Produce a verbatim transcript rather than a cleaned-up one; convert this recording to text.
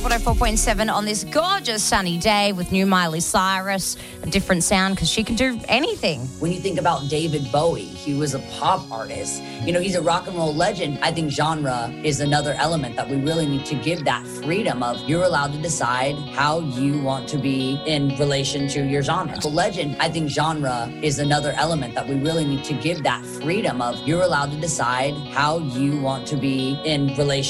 one oh four point seven on this gorgeous sunny day with new Miley Cyrus. A different sound because she can do anything. When you think about David Bowie, he was a pop artist. You know, he's a rock and roll legend. I think genre is another element that we really need to give that freedom of you're allowed to decide how you want to be in relation to your genre. A legend, I think genre is another element that we really need to give that freedom of you're allowed to decide how you want to be in relation